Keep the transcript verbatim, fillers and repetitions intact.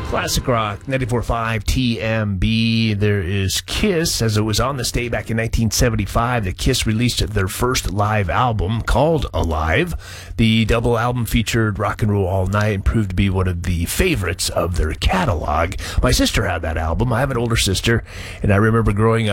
Classic Rock, ninety-four point five T M B. There is Kiss, as it was on this day back in nineteen seventy-five that Kiss released their first live album called Alive. The double album featured Rock and Roll All Night and proved to be one of the favorites of their catalog. My sister had that album. I have an older sister, and I remember growing up